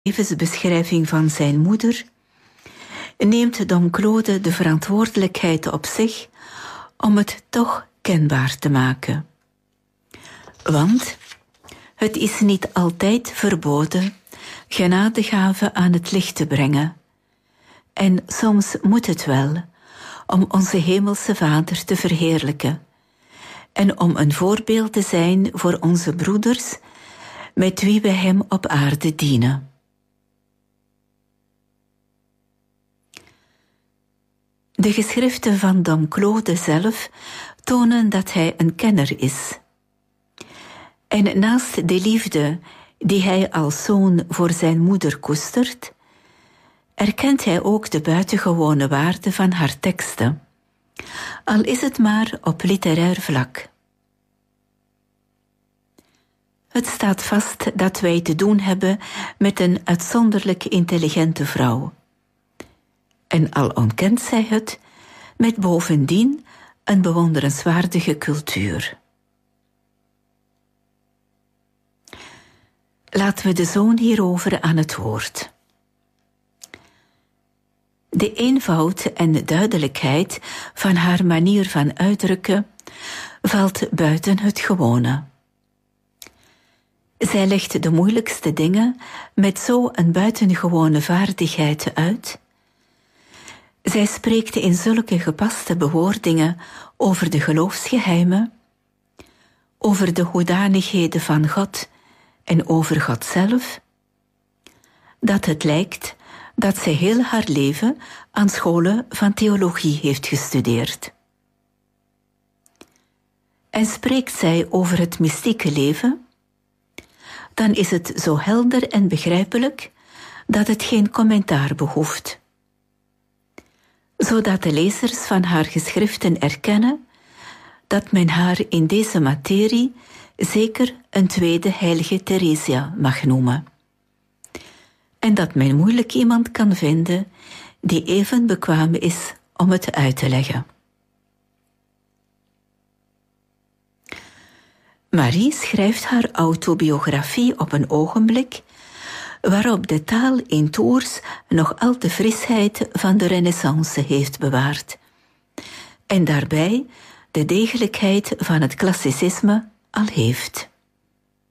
levensbeschrijving van zijn moeder neemt Dom Claude de verantwoordelijkheid op zich om het toch kenbaar te maken. Want het is niet altijd verboden genadegaven aan het licht te brengen. En soms moet het wel, om onze hemelse Vader te verheerlijken en om een voorbeeld te zijn voor onze broeders met wie we hem op aarde dienen. De geschriften van Dom Claude zelf tonen dat hij een kenner is. En naast de liefde die hij als zoon voor zijn moeder koestert, erkent hij ook de buitengewone waarde van haar teksten, al is het maar op literair vlak. Het staat vast dat wij te doen hebben met een uitzonderlijk intelligente vrouw. En al ontkent zij het, met bovendien een bewonderenswaardige cultuur. Laten we de zoon hierover aan het woord. De eenvoud en de duidelijkheid van haar manier van uitdrukken valt buiten het gewone. Zij legt de moeilijkste dingen met zo'n buitengewone vaardigheid uit. Zij spreekt in zulke gepaste bewoordingen over de geloofsgeheimen, over de hoedanigheden van God en over God zelf, dat het lijkt dat zij heel haar leven aan scholen van theologie heeft gestudeerd. En spreekt zij over het mystieke leven, dan is het zo helder en begrijpelijk dat het geen commentaar behoeft, zodat de lezers van haar geschriften erkennen dat men haar in deze materie zeker een tweede heilige Theresia mag noemen. En dat men moeilijk iemand kan vinden die even bekwaam is om het uit te leggen. Marie schrijft haar autobiografie op een ogenblik waarop de taal in Tours nog al de frisheid van de Renaissance heeft bewaard en daarbij de degelijkheid van het klassicisme al heeft.